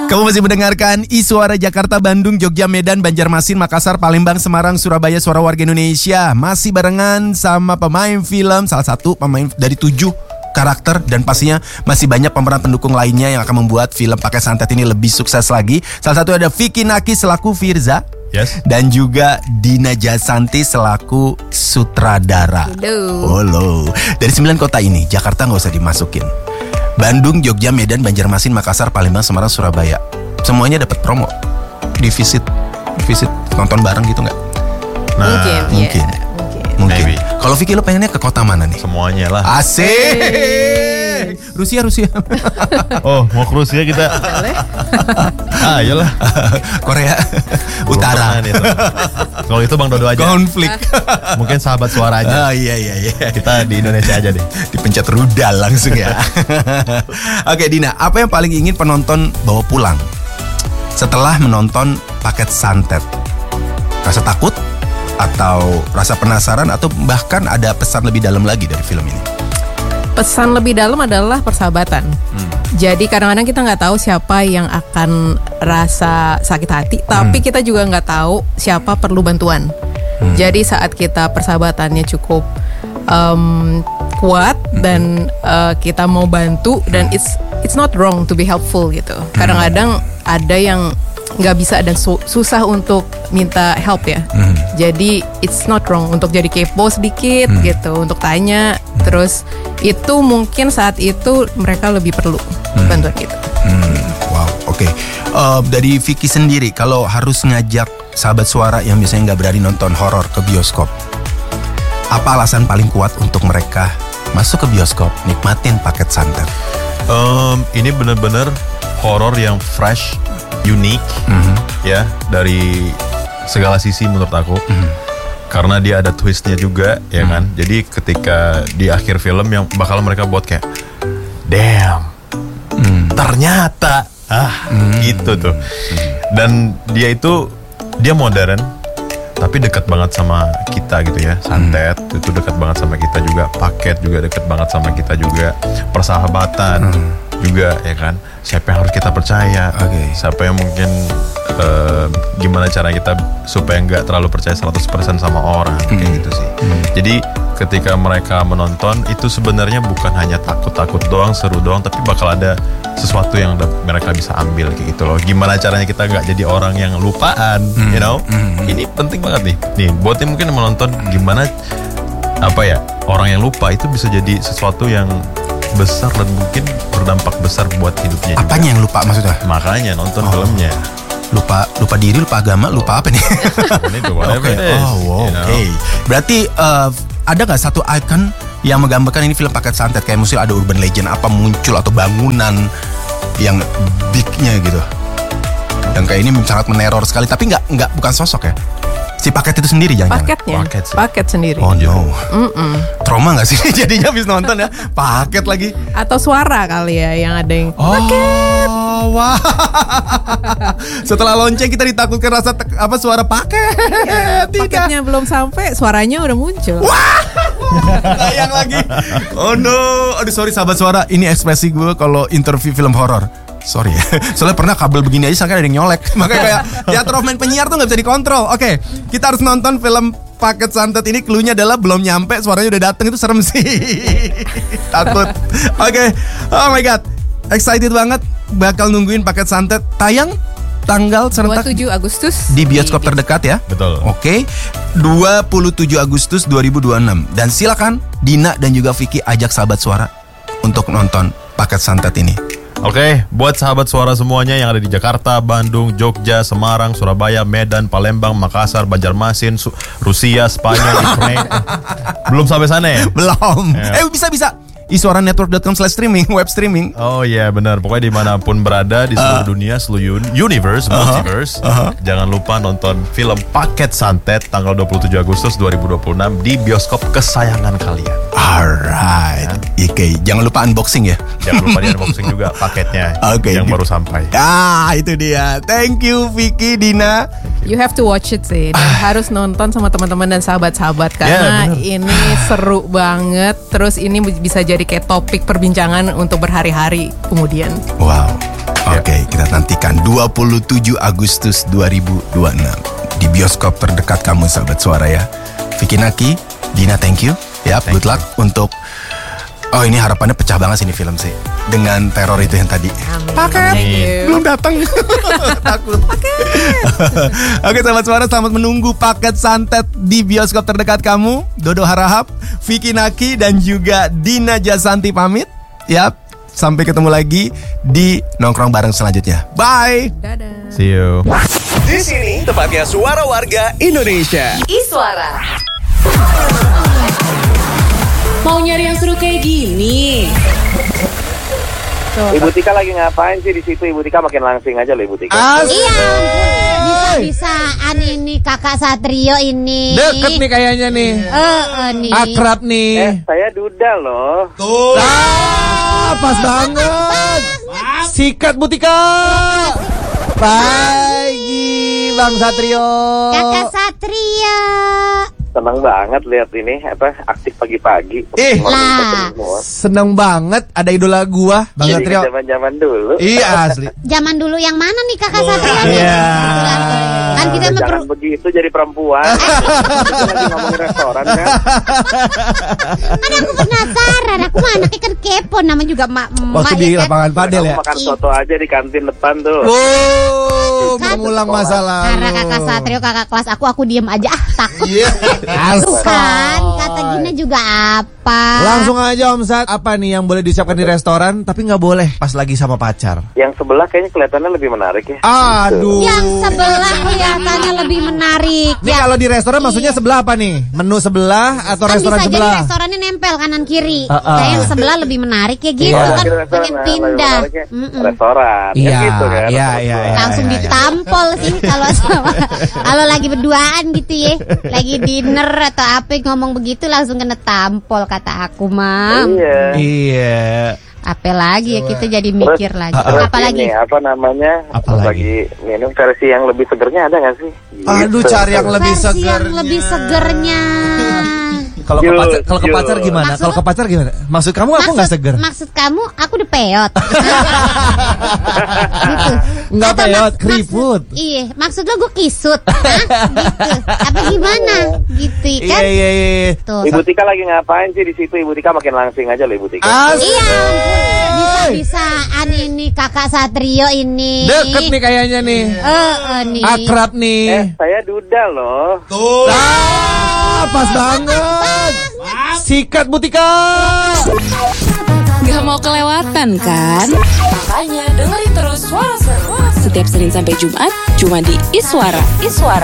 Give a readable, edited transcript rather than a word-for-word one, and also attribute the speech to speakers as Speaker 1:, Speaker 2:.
Speaker 1: Kamu masih mendengarkan Suara Jakarta, Bandung, Jogja, Medan, Banjarmasin, Makassar, Palembang, Semarang, Surabaya, Suara Warga Indonesia. Masih barengan sama pemain film, salah satu pemain dari 7 karakter, dan pastinya masih banyak pemeran pendukung lainnya yang akan membuat film Paket Santet ini lebih sukses lagi. Salah satu ada Vicky Naki selaku Firza.
Speaker 2: Yes.
Speaker 1: Dan juga Dina Jasanti selaku sutradara. Halo. Dari 9 kota ini, Jakarta nggak usah dimasukin. Bandung, Jogja, Medan, Banjarmasin, Makassar, Palembang, Semarang, Surabaya, semuanya dapat promo. Di visit nonton bareng gitu nggak?
Speaker 2: Nah,
Speaker 1: Mungkin. Kalau Vicky lo pengennya ke kota mana nih?
Speaker 2: Semuanya lah.
Speaker 1: Asik. Rusia.
Speaker 2: Oh, mau ke Rusia kita? Ayolah.
Speaker 1: Korea Utara.
Speaker 2: Kalau itu Bang Dodo aja.
Speaker 1: Konflik.
Speaker 2: Mungkin sahabat suara aja.
Speaker 1: Oh iya.
Speaker 2: Kita di Indonesia aja deh.
Speaker 1: Dipencet rudal langsung ya. Oke Dina, apa yang paling ingin penonton bawa pulang setelah menonton Paket Santet? Rasa takut? Atau rasa penasaran? Atau bahkan ada pesan lebih dalam lagi dari film ini?
Speaker 3: Pesan lebih dalam adalah persahabatan. Jadi kadang-kadang kita nggak tahu siapa yang akan rasa sakit hati, tapi kita juga nggak tahu siapa perlu bantuan. Jadi saat kita persahabatannya cukup kuat dan kita mau bantu, dan it's not wrong to be helpful gitu. Kadang-kadang ada yang nggak bisa dan susah untuk minta help ya. Jadi it's not wrong untuk jadi kepo sedikit gitu, untuk tanya. Terus itu mungkin saat itu mereka lebih perlu bantuan kita.
Speaker 1: Wow, oke. Dari Vicky sendiri, kalau harus ngajak sahabat suara yang biasanya nggak berani nonton horor ke bioskop, apa alasan paling kuat untuk mereka masuk ke bioskop, nikmatin Paket Santet?
Speaker 2: Ini benar-benar horor yang fresh, unik, ya, dari segala sisi menurut aku. Karena dia ada twistnya juga, ya kan. Jadi ketika di akhir film yang bakal mereka buat kayak, damn, ternyata, gitu tuh. Dan dia modern, tapi dekat banget sama kita gitu ya. Santet itu dekat banget sama kita juga. Paket juga dekat banget sama kita juga. Persahabatan juga, ya kan. Siapa yang harus kita percaya? Siapa yang mungkin gimana cara kita supaya nggak terlalu percaya 100% sama orang, kayak gitu sih. Jadi ketika mereka menonton itu sebenarnya bukan hanya takut-takut doang, seru doang, tapi bakal ada sesuatu yang mereka bisa ambil kayak gitu loh. Gimana caranya kita nggak jadi orang yang lupaan, you know? Ini penting banget nih buat yang mungkin menonton, gimana orang yang lupa itu bisa jadi sesuatu yang besar dan mungkin berdampak besar buat hidupnya.
Speaker 1: Apanya yang lupa maksudnya?
Speaker 2: Makanya nonton filmnya.
Speaker 1: Lupa diri, lupa agama, lupa apa nih? Oke. Berarti ada nggak satu icon yang menggambarkan ini film Paket Santet? Kayak mesti ada urban legend apa muncul atau bangunan yang bignya gitu, yang kayak ini sangat meneror sekali, tapi bukan sosok ya? Si paket itu sendiri jangan?
Speaker 3: Paket sendiri.
Speaker 1: Oh no. Trauma gak sih jadinya habis nonton ya? Paket lagi.
Speaker 3: Atau suara kali ya, yang ada yang paket.
Speaker 1: Wah. Setelah lonceng kita ditakutkan rasa suara paket.
Speaker 3: Paketnya belum sampai, suaranya udah muncul.
Speaker 1: Wah. Sayang lagi. Oh no. Aduh sorry sahabat suara, ini ekspresi gue kalau interview film horor. Sorry ya, soalnya pernah kabel begini aja sampai ada yang nyolek. Makanya kayak teater of main penyiar tuh gak bisa dikontrol. Oke, kita harus nonton film Paket Santet ini. Cluenya adalah belum nyampe, suaranya udah dateng, itu serem sih. Takut. Oke, oh my god, excited banget. Bakal nungguin Paket Santet tayang tanggal serentak
Speaker 3: 27 Agustus
Speaker 1: di bioskop terdekat ya.
Speaker 2: Betul.
Speaker 1: Oke, 27 Agustus 2026. Dan silakan Dina dan juga Vicky ajak sahabat suara untuk nonton Paket Santet ini.
Speaker 2: Oke, buat sahabat suara semuanya yang ada di Jakarta, Bandung, Jogja, Semarang, Surabaya, Medan, Palembang, Makassar, Banjarmasin, Rusia, Spanyol, Ukraina. Belum sampai sana ya?
Speaker 1: Belum. Bisa. isuaranetwork.com/streaming, web streaming.
Speaker 2: Oh iya benar, pokoknya dimanapun berada di seluruh dunia, seluruh universe, multiverse, jangan lupa nonton film Paket Santet tanggal 27 Agustus 2026 di bioskop kesayangan kalian.
Speaker 1: Alright, Oke, jangan lupa unboxing ya.
Speaker 2: Jangan lupa di unboxing juga paketnya yang baru sampai.
Speaker 1: Itu dia. Thank you Vicky, Dina.
Speaker 3: You have to watch it sih. Dan harus nonton sama teman-teman dan sahabat-sahabat karena ini seru banget. Terus ini bisa jadi kayak topik perbincangan untuk berhari-hari kemudian.
Speaker 1: Wow. Oke, kita nantikan 27 Agustus 2026 di bioskop terdekat kamu sahabat suara ya. Vicky Naki, Dina thank you. Ya, good luck untuk ini harapannya pecah banget sih ini film sih. Dengan teror itu yang tadi. Paket belum datang. Takut. Oke sahabat suara, selamat menunggu paket santet di bioskop terdekat kamu. Dodo Harahap, Vicky Naki dan juga Dina Jasanti pamit. Yap, sampai ketemu lagi di nongkrong bareng selanjutnya. Bye.
Speaker 3: Dadah.
Speaker 2: See you.
Speaker 4: Di sini tempatnya suara warga Indonesia.
Speaker 5: Iswara. Mau nyari yang seru kayak gini?
Speaker 6: Ibu Tika lagi ngapain sih di situ? Ibu Tika makin langsing aja loh Ibu Tika.
Speaker 7: Iya, bisa-bisaan ini kakak Satrio ini.
Speaker 8: Deket nih kayaknya nih.
Speaker 7: Nih.
Speaker 8: Akrab nih.
Speaker 6: Saya Duda loh.
Speaker 8: Tuh. Pas banget. Sikat Bu Tika. Pagi Bang Satrio.
Speaker 7: Kakak Satrio.
Speaker 6: Senang banget lihat ini aktif pagi-pagi.
Speaker 7: Lah.
Speaker 8: Seneng banget ada idola gua Bang Satrio.
Speaker 6: Zaman-zaman dulu.
Speaker 8: Iya asli.
Speaker 7: Zaman dulu yang mana nih kakak Satrio?
Speaker 8: Iya.
Speaker 7: Kan kita
Speaker 6: jangan begitu jadi perempuan. Kita lagi ngomongin restoran kan.
Speaker 7: Kan aku penasaran, aku mah anaknya kan kepo, namanya juga emak-emak.
Speaker 8: Waktu di
Speaker 7: ya kan?
Speaker 8: lapangan padel ya.
Speaker 6: Makan soto aja di kantin depan tuh.
Speaker 8: Wow, mengulang masa lalu.
Speaker 7: Karena kakak Satrio kakak kelas aku diem aja takut. Tuh
Speaker 8: Asal.
Speaker 7: kan kata Gina juga apa?
Speaker 8: Langsung aja Om Sat, apa nih yang boleh disiapkan di restoran tapi nggak boleh pas lagi sama pacar?
Speaker 6: Yang sebelah kayaknya kelihatannya lebih menarik ya.
Speaker 8: Aduh.
Speaker 7: Yang sebelah kelihatannya lebih menarik.
Speaker 8: Ini kalau di restoran maksudnya sebelah apa nih? Menu sebelah atau
Speaker 7: Kan
Speaker 8: restoran
Speaker 7: bisa
Speaker 8: sebelah?
Speaker 7: jadi restorannya nempel kanan kiri.
Speaker 8: Nah,
Speaker 7: yang sebelah lebih menarik ya gitu
Speaker 8: Iya.
Speaker 7: kan pengen pindah.
Speaker 6: Restoran.
Speaker 8: Iya,
Speaker 6: Kan gitu kan.
Speaker 8: iya.
Speaker 7: Langsung ditampol sih kalau sama kalau lagi berduaan gitu ya, lagi dinner atau apa ngomong begitu langsung kena tampol kata aku mam.
Speaker 8: Iya.
Speaker 7: Apa lagi ya kita jadi mikir lagi.
Speaker 6: Terus
Speaker 7: Apalagi
Speaker 6: ini, apa namanya?
Speaker 8: Apalagi?
Speaker 6: Lagi minum versi yang lebih segernya ada nggak sih?
Speaker 8: Aduh,
Speaker 6: Gitu.
Speaker 8: cari yang lebih
Speaker 7: versi yang
Speaker 8: segernya.
Speaker 7: lebih segernya.
Speaker 8: Kalau ke pacar, kalau ke
Speaker 6: Yul.
Speaker 8: pacar gimana?
Speaker 7: Maksud-
Speaker 8: Kalau ke pacar gimana? Maksud kamu aku nggak seger?
Speaker 7: Maksud kamu aku udah peot. Gitu.
Speaker 8: Nggak
Speaker 7: Atau
Speaker 8: peot, keriput.
Speaker 7: Iya, maksud lo gue kisut. Hah? Gitu. Apa gimana? Gitu kan?
Speaker 8: Iya.
Speaker 7: Tuh.
Speaker 6: Ibu Tika lagi ngapain sih di situ? Ibu Tika makin langsing aja loh Ibu Tika.
Speaker 7: Iya, bisa-bisaan ini kakak Satrio ini.
Speaker 8: Deket nih kayaknya nih.
Speaker 7: Nih.
Speaker 8: Akrab nih.
Speaker 6: Saya Duda loh.
Speaker 8: Tuh. Pas banget. Sikat Bu Tika.
Speaker 5: Gak mau kelewatan kan? Makanya dengerin terus Suara Seru setiap Senin sampai Jumat cuma di Iswara.